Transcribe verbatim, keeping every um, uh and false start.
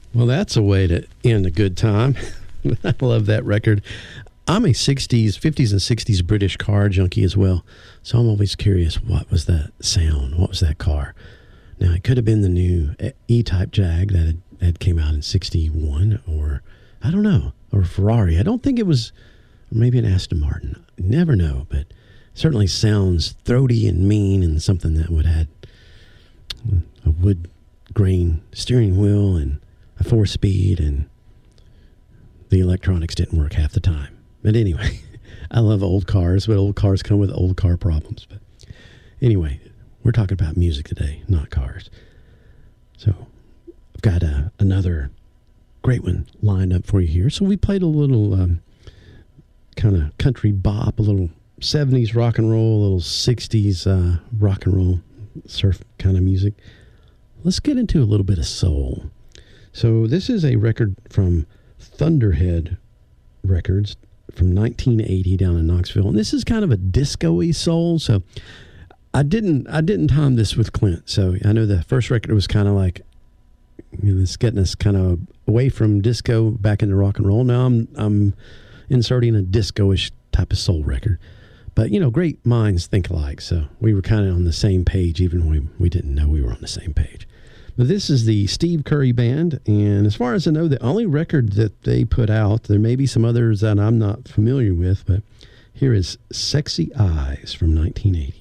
Well, that's a way to end a good time. I love that record. I'm a sixties, fifties and sixties British car junkie as well. So I'm always curious, what was that sound? What was that car? Now, it could have been the new E-Type Jag that had, had came out in sixty-one, or I don't know, or Ferrari. I don't think it was, maybe an Aston Martin. I never know, but certainly sounds throaty and mean, and something that would have had a wood grain steering wheel and a four-speed, and the electronics didn't work half the time. But anyway, I love old cars, but old cars come with old car problems. But anyway, we're talking about music today, not cars. So I've got uh, another great one lined up for you here. So we played a little um, kind of country bop, a little seventies rock and roll, a little sixties uh, rock and roll surf kind of music. Let's get into a little bit of soul. So this is a record from Thunderhead Records from nineteen eighty down in Knoxville, and this is kind of a disco-y soul. So I didn't I didn't time this with Clint. So I know the first record was kind of like, you know, it's getting us kind of away from disco back into rock and roll. Now I'm I'm inserting a disco-ish type of soul record. But, you know, great minds think alike. So we were kind of on the same page, even when we, we didn't know we were on the same page. But this is the Steve Curry Band. And as far as I know, the only record that they put out, there may be some others that I'm not familiar with, but here is Sexy Eyes from nineteen eighty.